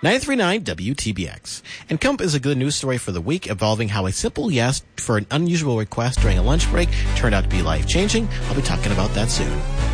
939 WTBX. And Kump is a good news story for the week involving how a simple yes for an unusual request during a lunch break turned out to be life-changing. I'll be talking about that soon.